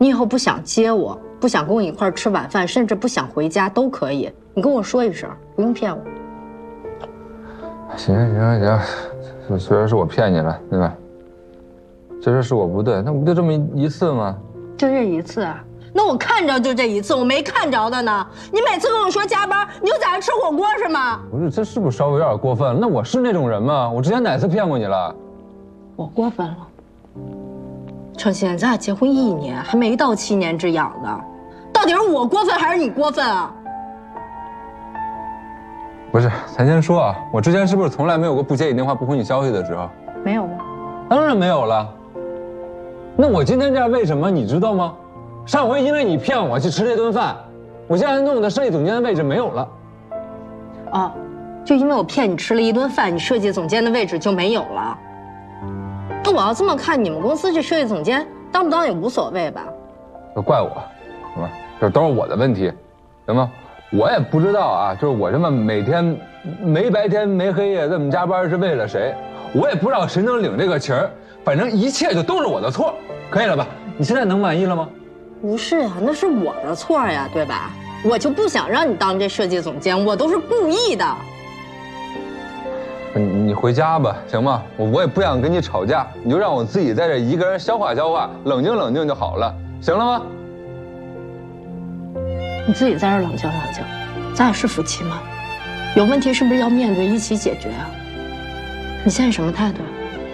你以后不想接我，不想跟我一块吃晚饭，甚至不想回家都可以，你跟我说一声，不用骗我。 行，虽然是我骗你了，对吧？这事是我不对，那不就这么一次吗？ 就这一次啊？那我看着就这一次，我没看着的呢。你每次跟我说加班，你就在这吃火锅是吗？ 不是，这是不是稍微有点过分了？那我是那种人吗？我之前哪次骗过你了？ 我过分了。程鑫，咱俩结婚1年，还没到7年之痒呢，到底是我过分还是你过分啊？ 不是，咱先说啊，我之前是不是从来没有过不接你电话、不回你消息的时候？ 没有吗？ 当然没有了。那我今天这样为什么你知道吗？上回因为你骗我去吃那顿饭，我现在弄的设计总监的位置没有了。 啊，就因为我骗你吃了一顿饭，你设计总监的位置就没有了。那我要这么看，你们公司这设计总监当不当也无所谓吧？ 就怪我，行吧？这都是我的问题，行吗？我也不知道啊，就是我这么每天没白天没黑夜这么加班是为了谁？我也不知道谁能领这个情儿，反正一切就都是我的错，可以了吧？你现在能满意了吗？ 不是啊，那是我的错呀，对吧？我就不想让你当这设计总监，我都是故意的。 你回家吧，行吗？我也不想跟你吵架，你就让我自己在这一个人消化消化，冷静冷静就好了，行了吗？ 你自己在这冷静冷静，咱俩是夫妻吗？有问题是不是要面对一起解决啊？你现在什么态度？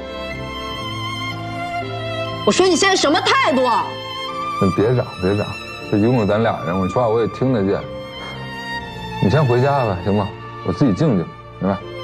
我说你现在什么态度？ 你别嚷，这一共咱俩人，我说话我也听得见。你先回家吧，行吗？我自己静静，行吧？